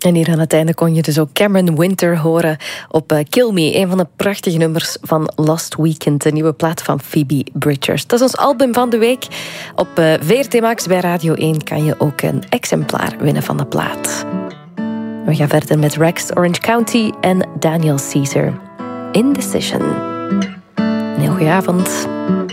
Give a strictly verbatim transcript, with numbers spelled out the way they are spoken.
En hier aan het einde kon je dus ook Cameron Winter horen op uh, Kill Me, een van de prachtige nummers van Last Weekend, de nieuwe plaat van Phoebe Bridgers. Dat is ons album van de week. Op uh, V R T Max bij Radio één kan je ook een exemplaar winnen van de plaat. We gaan verder met Rex Orange County en Daniel Caesar. Indecision. Een heel goeie avond.